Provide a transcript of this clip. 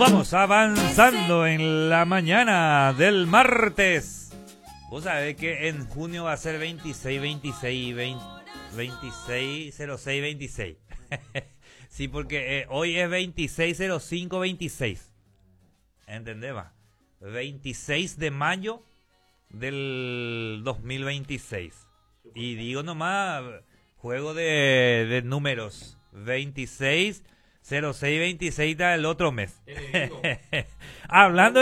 Vamos avanzando en la mañana del martes. Vos sabés que en junio va a ser 26, 26, 26, 06, 26. Sí, porque hoy es 26, 05, 26. ¿Entendés? 26 de mayo del 2026. Y digo nomás, juego de números. 26, 06, 26 del otro mes. Hablando